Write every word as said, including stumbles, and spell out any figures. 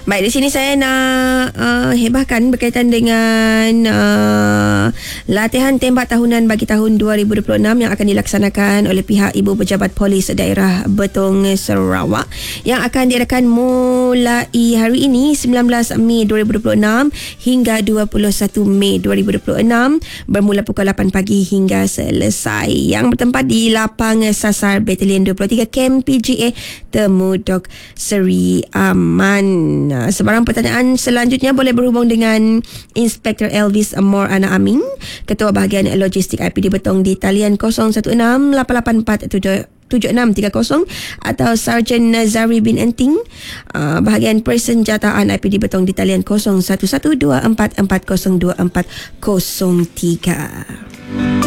Baik, di sini saya nak uh, hebahkan berkaitan dengan uh, latihan tembak tahunan bagi tahun dua ribu dua puluh enam yang akan dilaksanakan oleh pihak Ibu Pejabat Polis Daerah Betong Sarawak yang akan diadakan mulai hari ini sembilan belas Mei dua ribu dua puluh enam hingga dua puluh satu Mei dua ribu dua puluh enam bermula pukul lapan pagi hingga selesai, yang bertempat di Lapang Sasar Batalion dua puluh tiga Kem P G A Temudok Seri Aman. Sebarang pertanyaan selanjutnya boleh berhubung dengan Inspektor Elvis Amor Ana Amin, Ketua Bahagian Logistik I P D Betong di talian kosong satu enam lapan lapan empat tujuh enam tiga kosong atau Sarjan Nazari bin Enting, uh, Bahagian Persenjataan I P D Betong di talian kosong satu satu dua empat empat kosong dua empat kosong tiga.